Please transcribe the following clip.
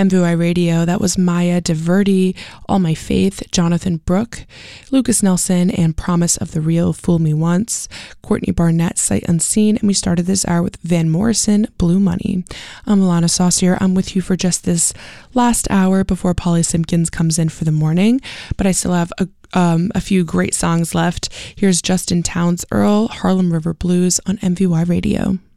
MVY Radio, that was Maya DeVerti, All My Faith, Jonathan Brooke, Lucas Nelson, and Promise of the Real, Fool Me Once, Courtney Barnett, Sight Unseen, and we started this hour with Van Morrison, Blue Money. I'm Alana Saucier. I'm with you for just this last hour before Polly Simpkins comes in for the morning, but I still have a few great songs left. Here's Justin Townes Earl, Harlem River Blues on MVY Radio.